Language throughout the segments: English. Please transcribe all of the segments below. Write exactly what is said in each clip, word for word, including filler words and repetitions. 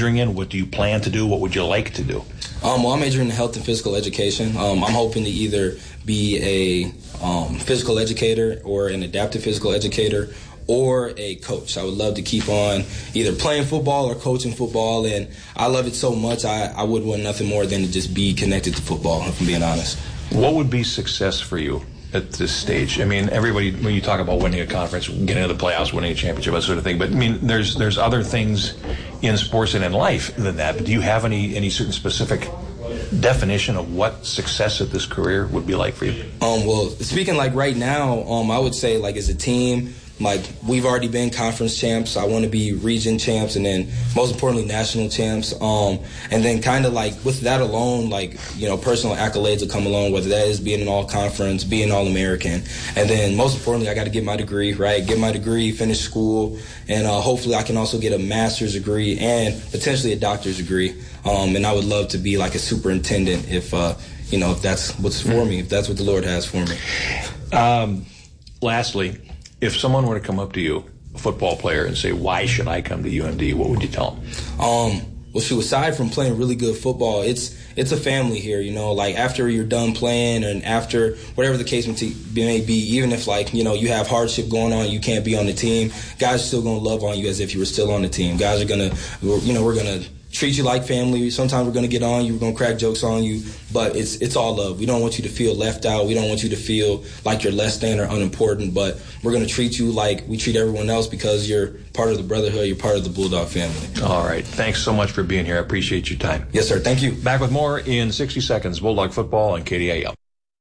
majoring in? What do you plan to do? What would you like to do? Um, well, I'm majoring in health and physical education. Um, I'm hoping to either be a um, physical educator or an adaptive physical educator or a coach. I would love to keep on either playing football or coaching football, and I love it so much I, I would want nothing more than to just be connected to football, if I'm being honest. What would be success for you at this stage? I mean, everybody, when you talk about winning a conference, getting into the playoffs, winning a championship, that sort of thing, but I mean, there's there's other things in sports and in life than that. But do you have any, any certain specific definition of what success at this career would be like for you? Um, well, speaking like right now, um, I would say like as a team, like we've already been conference champs. I want to be region champs, and then most importantly, national champs. Um, and then kind of like with that alone, like, you know, personal accolades will come along, whether that is being an all-conference, being all-American. And then most importantly, I got to get my degree, right? Get my degree, finish school, and uh, hopefully I can also get a master's degree and potentially a doctor's degree. Um, and I would love to be like a superintendent if, uh, you know, if that's what's for me, if that's what the Lord has for me. Um, lastly, if someone were to come up to you, a football player, and say, why should I come to U M D, what would you tell them? Um, well, shoot, aside from playing really good football, it's it's a family here, you know, like after you're done playing and after whatever the case may be, even if, like, you know, you have hardship going on, you can't be on the team, guys are still going to love on you as if you were still on the team. Guys are going to, you know, we're going to treat you like family. Sometimes we're going to get on you. We're going to crack jokes on you. But it's it's all love. We don't want you to feel left out. We don't want you to feel like you're less than or unimportant. But we're going to treat you like we treat everyone else because you're part of the brotherhood. You're part of the Bulldog family. All right. Thanks so much for being here. I appreciate your time. Yes, sir. Thank you. Back with more in sixty seconds. Bulldog football on K D A L.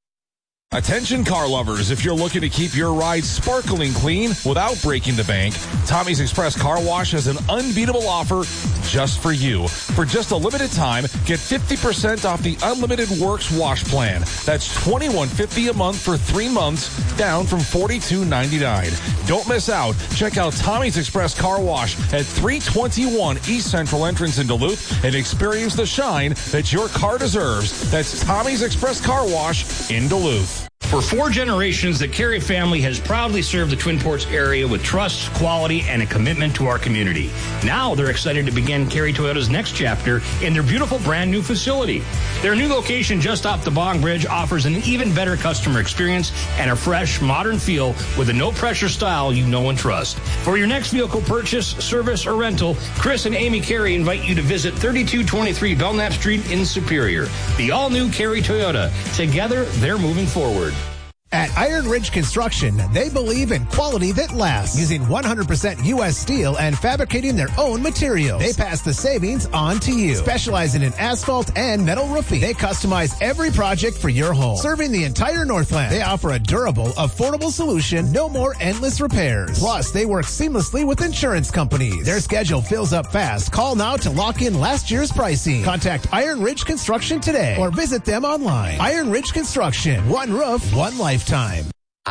Attention car lovers, if you're looking to keep your ride sparkling clean without breaking the bank, Tommy's Express Car Wash has an unbeatable offer just for you. For just a limited time, get fifty percent off the Unlimited Works Wash Plan. That's twenty-one fifty a month for three months, down from forty-two ninety-nine. Don't miss out. Check out Tommy's Express Car Wash at three twenty-one East Central Entrance in Duluth and experience the shine that your car deserves. That's Tommy's Express Car Wash in Duluth. For four generations, the Carey family has proudly served the Twin Ports area with trust, quality, and a commitment to our community. Now they're excited to begin Carey Toyota's next chapter in their beautiful brand new facility. Their new location just off the Bong Bridge offers an even better customer experience and a fresh, modern feel with a no-pressure style you know and trust. For your next vehicle purchase, service, or rental, Chris and Amy Carey invite you to visit thirty-two twenty-three Belknap Street in Superior. The all-new Carey Toyota. Together, they're moving forward. At Iron Ridge Construction, they believe in quality that lasts, using one hundred percent U S steel and fabricating their own materials. They pass the savings on to you. Specializing in asphalt and metal roofing, they customize every project for your home. Serving the entire Northland, they offer a durable, affordable solution, no more endless repairs. Plus, they work seamlessly with insurance companies. Their schedule fills up fast. Call now to lock in last year's pricing. Contact Iron Ridge Construction today or visit them online. Iron Ridge Construction, one roof, one life. Time.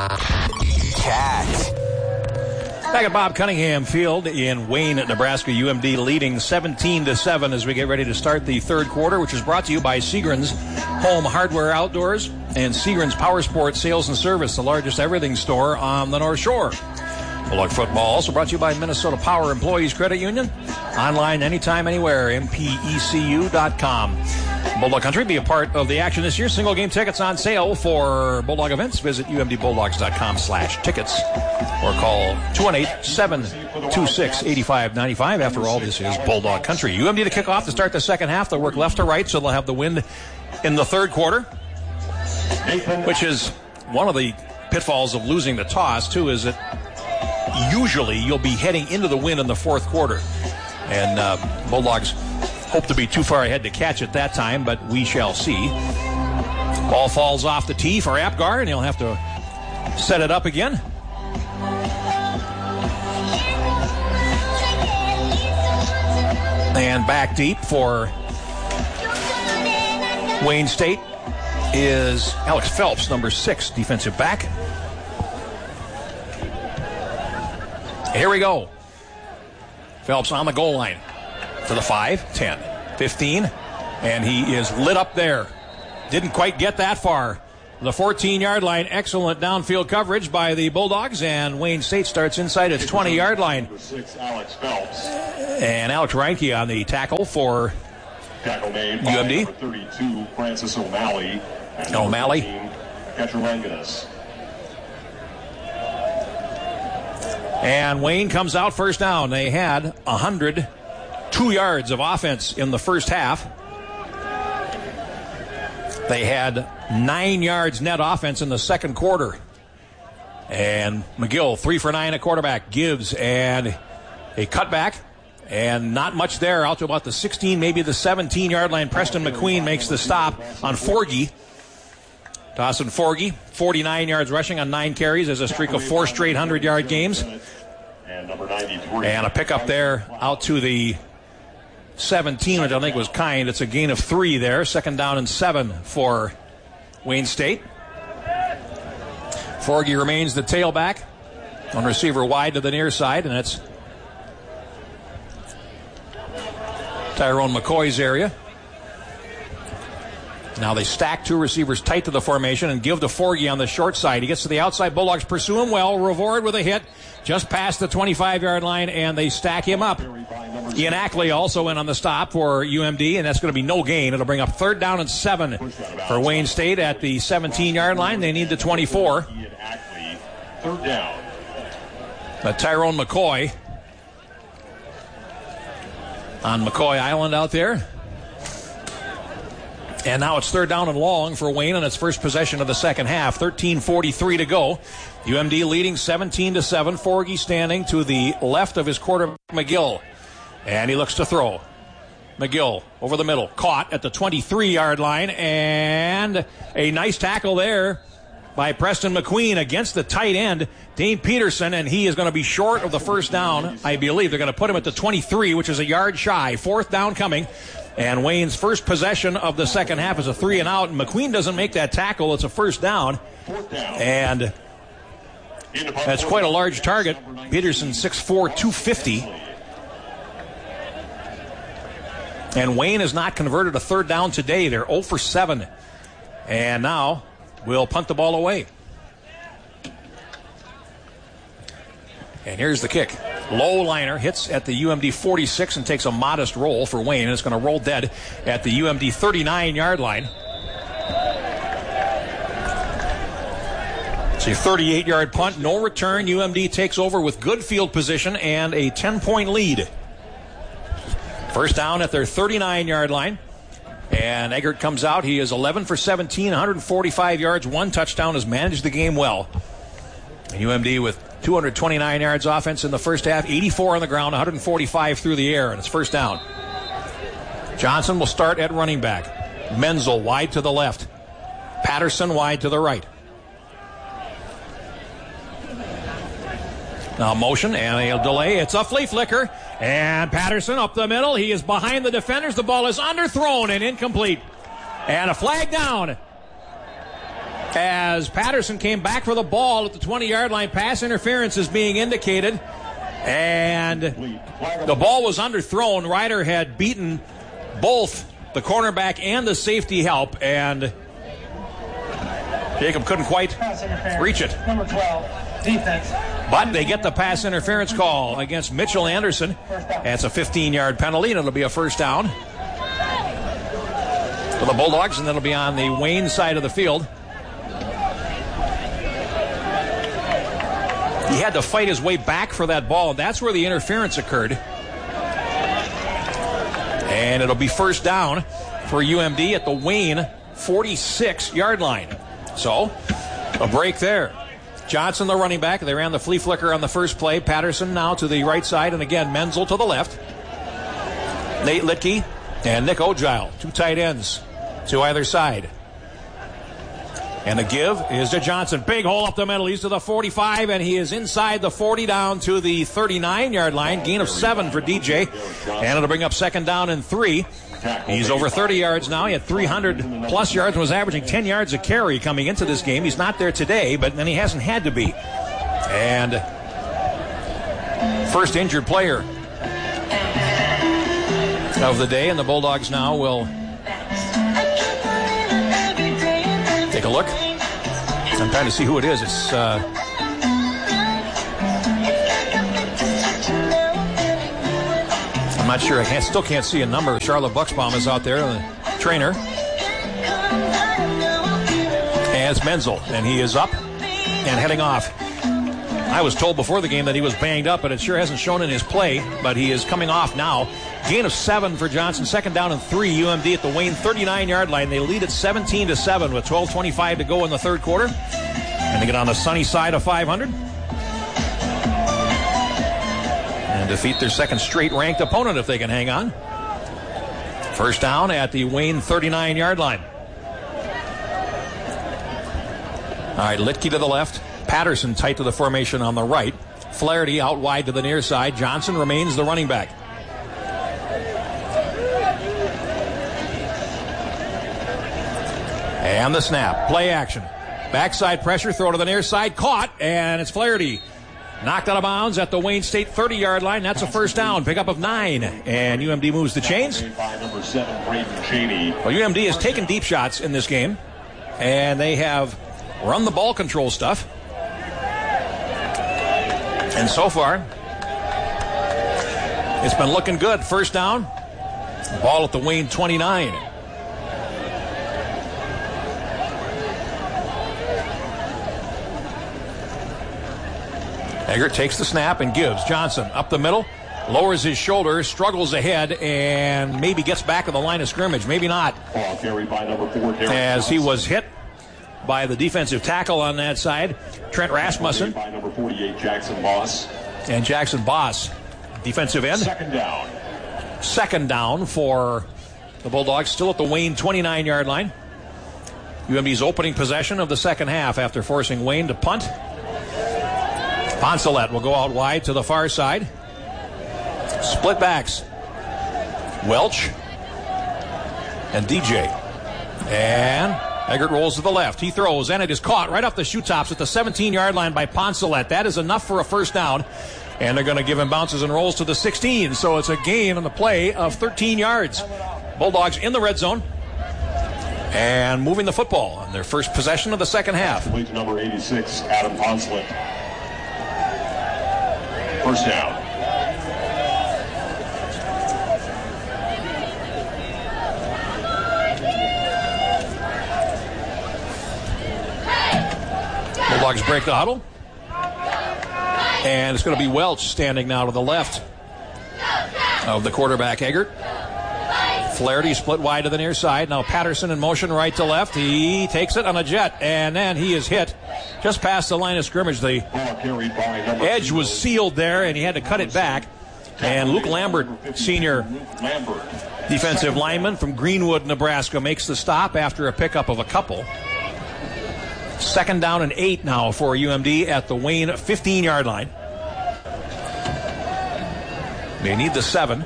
Cat. Back at Bob Cunningham Field in Wayne, Nebraska, U M D leading seventeen to seven as we get ready to start the third quarter, which is brought to you by Seagram's Home Hardware Outdoors and Seagram's Power Sports Sales and Service, the largest everything store on the North Shore. Bulldog football also brought to you by Minnesota Power Employees Credit Union. Online anytime, anywhere, M P E C U dot com. Bulldog Country, be a part of the action this year. Single game tickets on sale for Bulldog events. Visit U M D bulldogs dot com slash tickets or call two one eight, seven two six, eight five nine five. After all, this is Bulldog Country. U M D to kick off to start the second half. They'll work left to right, so they'll have the wind in the third quarter, which is one of the pitfalls of losing the toss, too, is that usually you'll be heading into the wind in the fourth quarter. And uh, Bulldogs hope to be too far ahead to catch it that time, but we shall see. Ball falls off the tee for Apgar, and he'll have to set it up again. And back deep for Wayne State is Alex Phelps, number six, defensive back. Here we go. Phelps on the goal line to the five, ten, fifteen, and he is lit up there. Didn't quite get that far. The fourteen-yard line, excellent downfield coverage by the Bulldogs, and Wayne State starts inside its twenty-yard line. Six, Alex Phelps. And Alex Reinke on the tackle for Tackle made U M D. by number thirty-two, Francis O'Malley. And O'Malley. Katramangas. And Wayne comes out first down. They had one hundred two yards of offense in the first half. They had nine yards net offense in the second quarter. And McGill, three for nine at quarterback, gives and a cutback. And not much there, out to about the sixteen, maybe the seventeen-yard line. Preston McQueen makes the stop on Forgy. Dawson Forgy, forty-nine yards rushing on nine carries as a streak of four straight hundred-yard games. And a pickup there out to the seventeen, which I think was kind. It's a gain of three there. Second down and seven for Wayne State. Forgy remains the tailback. On receiver wide to the near side, and it's Tyrone McCoy's area. Now they stack two receivers tight to the formation and give to Forgy on the short side. He gets to the outside. Bulldogs pursue him well. Revord with a hit just past the twenty-five-yard line, and they stack him up. Ian Ackley also in on the stop for U M D, and that's going to be no gain. It'll bring up third down and seven for Wayne State at the seventeen-yard line. They need the twenty-four. Third down. But Tyrone McCoy on McCoy Island out there. And now it's third down and long for Wayne on its first possession of the second half. thirteen forty-three to go. U M D leading seventeen to seven. Forgy standing to the left of his quarterback, McGill. And he looks to throw. McGill over the middle. Caught at the twenty-three-yard line. And a nice tackle there by Preston McQueen against the tight end, Dane Peterson, and he is going to be short of the first down. I believe they're going to put him at the twenty-three, which is a yard shy. Fourth down coming. And Wayne's first possession of the second half is a three and out. And McQueen doesn't make that tackle. It's a first down. And that's quite a large target. Peterson, six four, two fifty. And Wayne has not converted a third down today. They're zero for seven. And now we'll punt the ball away. And here's the kick. Low liner hits at the U M D forty-six and takes a modest roll for Wayne. And it's going to roll dead at the U M D thirty-nine-yard line. It's a thirty-eight-yard punt, no return. U M D takes over with good field position and a ten-point lead. First down at their thirty-nine-yard line. And Eggert comes out. He is eleven for seventeen, one hundred forty-five yards, one touchdown, has managed the game well. And U M D with two hundred twenty-nine yards offense in the first half, eighty-four on the ground, one hundred forty-five through the air, and it's first down. Johnson will start at running back. Menzel wide to the left. Patterson wide to the right. Now motion and a delay. It's a flea flicker. And Patterson up the middle. He is behind the defenders. The ball is underthrown and incomplete. And a flag down. As Patterson came back for the ball at the twenty-yard line, pass interference is being indicated. And the ball was underthrown. Ryder had beaten both the cornerback and the safety help. And Jacob couldn't quite reach it. Number twelve, defense. But they get the pass interference call against Mitchell Anderson. That's a fifteen-yard penalty, and it'll be a first down for the Bulldogs, and that'll be on the Wayne side of the field. He had to fight his way back for that ball, and that's where the interference occurred. And it'll be first down for U M D at the Wayne forty-six-yard line. So, a break there. Johnson, the running back. They ran the flea flicker on the first play. Patterson now to the right side, and again, Menzel to the left. Nate Litke and Nick Ogile, two tight ends to either side. And the give is to Johnson. Big hole up the middle. He's to the forty-five, and he is inside the forty down to the thirty-nine-yard line. Gain of seven for D J. And it'll bring up second down and three. He's over thirty yards now. He had three hundred plus yards and was averaging ten yards a carry coming into this game. He's not there today, but then he hasn't had to be. And first injured player of the day, and the Bulldogs now will take a look. I'm trying to see who it is. It's uh, not sure. I can't, still can't see a number. Charlotte Bucksbaum is out there, the trainer. As Menzel, and he is up and heading off. I was told before the game that he was banged up, but it sure hasn't shown in his play, but he is coming off now. Gain of seven for Johnson, second down and three. U M D at the Wayne thirty-nine-yard line. They lead at seventeen to seven with twelve twenty-five to go in the third quarter. And they get on the sunny side of five hundred. And defeat their second straight ranked opponent if they can hang on. First down at the Wayne thirty-nine-yard line. All right, Litke to the left. Patterson tight to the formation on the right. Flaherty out wide to the near side. Johnson remains the running back. And the snap. Play action. Backside pressure, throw to the near side. Caught, and it's Flaherty. Knocked out of bounds at the Wayne State thirty-yard line. That's a first down. Pickup of nine. And U M D moves the chains. Well, U M D has taken deep shots in this game. And they have run the ball control stuff. And so far, it's been looking good. First down. Ball at the Wayne twenty-nine. Eggert takes the snap and gives. Johnson up the middle, lowers his shoulder, struggles ahead, and maybe gets back to the line of scrimmage. Maybe not. Ball carried by number four, as he was hit by the defensive tackle on that side, Trent Rasmussen. By number forty-eight, Jackson Boss. And Jackson Boss, defensive end. Second down. Second down for the Bulldogs, still at the Wayne twenty-nine-yard line. U M D's opening possession of the second half after forcing Wayne to punt. Poncelet will go out wide to the far side. Split backs. Welch and D J. And Eggert rolls to the left. He throws, and it is caught right off the shoe tops at the seventeen-yard line by Poncelet. That is enough for a first down. And they're going to give him bounces and rolls to the sixteen. So it's a gain on the play of thirteen yards. Bulldogs in the red zone. And moving the football on their first possession of the second half. Lead number eighty-six, Adam Poncelet. First down. Bulldogs break the huddle. And it's going to be Welch standing now to the left of the quarterback, Eggert. Flaherty split wide to the near side. Now Patterson in motion right to left. He takes it on a jet, and then he is hit just past the line of scrimmage. The edge was sealed there, and he had to cut it back. And Luke Lambert, senior defensive lineman from Greenwood, Nebraska, makes the stop after a pickup of a couple. Second down and eight now for U M D at the Wayne fifteen-yard line. They need the seven.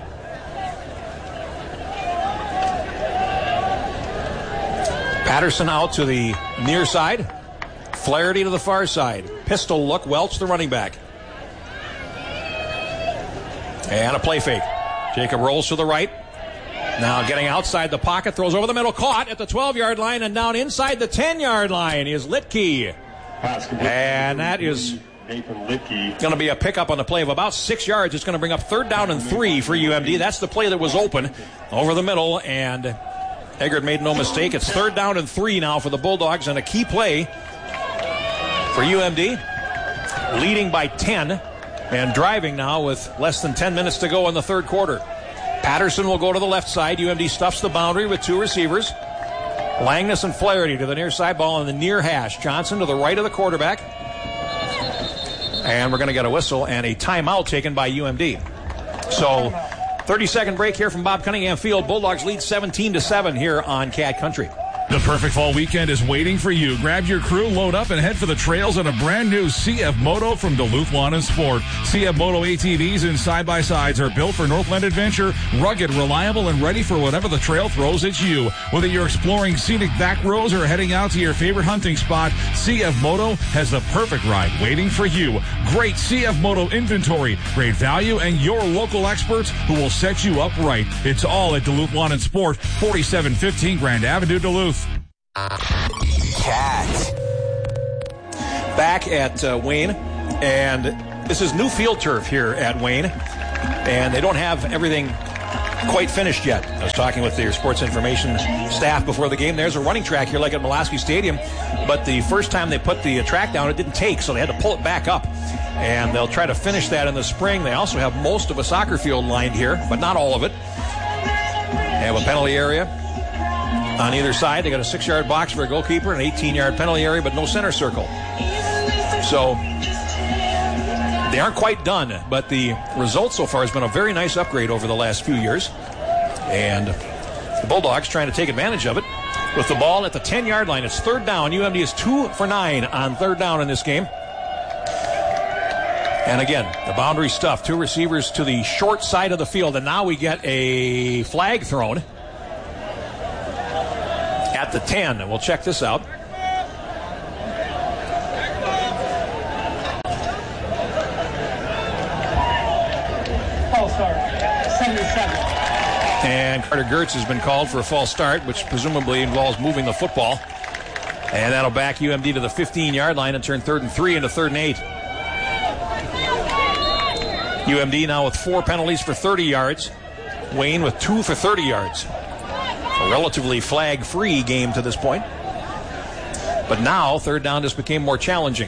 Patterson out to the near side. Flaherty to the far side. Pistol look. Welch, the running back. And a play fake. Jacob rolls to the right. Now getting outside the pocket. Throws over the middle. Caught at the twelve-yard line and down inside the ten-yard line is Litke. And that is going to be a pickup on the play of about six yards. It's going to bring up third down and three for U M D. That's the play that was open over the middle, and Eggert made no mistake. It's third down and three now for the Bulldogs, and a key play for U M D, leading by ten and driving now with less than ten minutes to go in the third quarter. Patterson will go to the left side. U M D stuffs the boundary with two receivers. Langness and Flaherty to the near side, ball on the near hash. Johnson to the right of the quarterback. And we're going to get a whistle and a timeout taken by U M D. So thirty-second break here from Bob Cunningham Field. Bulldogs lead seventeen to seven here on Cat Country. The perfect fall weekend is waiting for you. Grab your crew, load up, and head for the trails on a brand new C F Moto from Duluth Lawn and Sport. C F Moto A T Vs and side-by-sides are built for Northland adventure, rugged, reliable, and ready for whatever the trail throws at you. Whether you're exploring scenic back roads or heading out to your favorite hunting spot, C F Moto has the perfect ride waiting for you. Great C F Moto inventory, great value, and your local experts who will set you up right. It's all at Duluth Lawn and Sport, forty-seven fifteen Grand Avenue, Duluth. Cat. Back at uh, Wayne, and this is new field turf here at Wayne, and they don't have everything quite finished yet. I was talking with their sports information staff before the game. There's a running track here like at Mulaski Stadium, but the first time they put the track down, it didn't take, so they had to pull it back up. And they'll try to finish that in the spring. They also have most of a soccer field lined here, but not all of it. They have a penalty area on either side. They got a six-yard box for a goalkeeper, an eighteen-yard penalty area, but no center circle. So they aren't quite done, but the result so far has been a very nice upgrade over the last few years. And the Bulldogs trying to take advantage of it with the ball at the ten-yard line. It's third down. U M D is two for nine on third down in this game. And again, the boundary stuff. Two receivers to the short side of the field. And now we get a flag thrown at the ten. And we'll check this out. False start. seventy-seven. And Carter Gertz has been called for a false start, which presumably involves moving the football. And that'll back U M D to the fifteen-yard line and turn third and three into third and eight. U M D now with four penalties for thirty yards. Wayne with two for thirty yards. A relatively flag-free game to this point. But now, third down just became more challenging.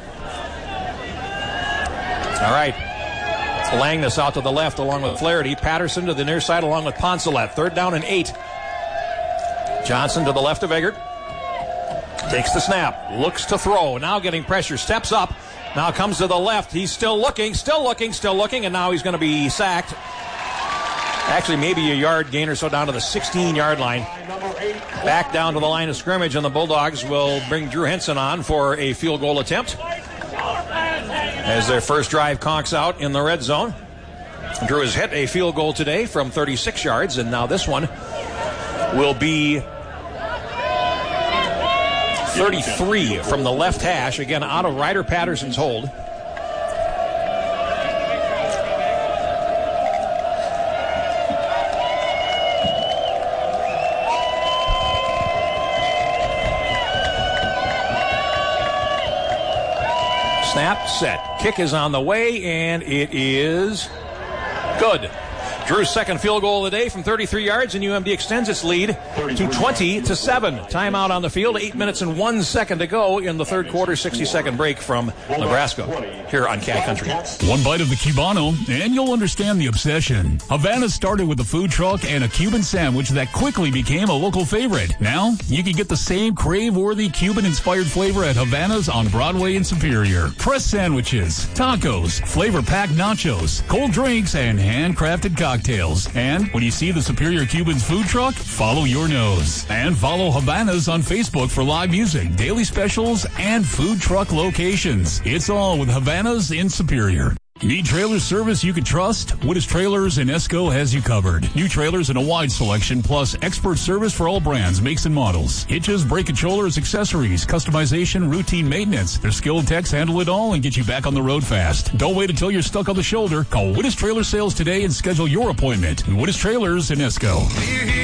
All right. Langness out to the left along with Flaherty. Patterson to the near side along with Poncelet. Third down and eight. Johnson to the left of Eggert. Takes the snap. Looks to throw. Now getting pressure. Steps up. Now comes to the left. He's still looking, still looking, still looking, and now he's going to be sacked. Actually, maybe a yard gain or so down to the sixteen-yard line. Back down to the line of scrimmage, and the Bulldogs will bring Drew Henson on for a field goal attempt as their first drive conks out in the red zone. Drew has hit a field goal today from thirty-six yards, and now this one will be thirty-three from the left hash, again out of Ryder Patterson's hold. Snap, set. Kick is on the way, and it is good. Drew's second field goal of the day from thirty-three yards, and U M D extends its lead to twenty to seven. Timeout on the field, eight minutes and one second to go in the third quarter, sixty-second break from Nebraska here on Cat Country. One bite of the Cubano, and you'll understand the obsession. Havana started with a food truck and a Cuban sandwich that quickly became a local favorite. Now, you can get the same crave-worthy Cuban-inspired flavor at Havana's on Broadway in Superior. Press sandwiches, tacos, flavor-packed nachos, cold drinks, and handcrafted cocktails. And when you see the Superior Cubans food truck, follow your nose. And follow Havana's on Facebook for live music, daily specials, and food truck locations. It's all with Havana's in Superior. Need trailer service you can trust? Wittes Trailers in Esco has you covered. New trailers in a wide selection, plus expert service for all brands, makes, and models. Hitches, brake controllers, accessories, customization, routine maintenance. Their skilled techs handle it all and get you back on the road fast. Don't wait until you're stuck on the shoulder. Call Wittes Trailer Sales today and schedule your appointment. Wittes Trailers in Esco.